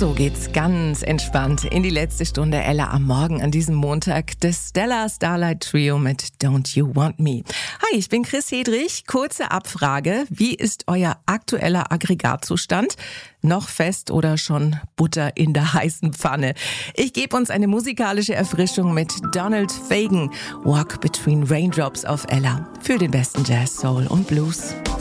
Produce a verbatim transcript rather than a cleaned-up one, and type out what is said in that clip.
So geht's ganz entspannt in die letzte Stunde Ella am Morgen an diesem Montag. Das Stella Starlight Trio mit Don't You Want Me. Hi, ich bin Chris Hedrich. Kurze Abfrage. Wie ist euer aktueller Aggregatzustand? Noch fest oder schon Butter in der heißen Pfanne? Ich gebe uns eine musikalische Erfrischung mit Donald Fagen. Walk Between Raindrops auf Ella. Für den besten Jazz, Soul und Blues.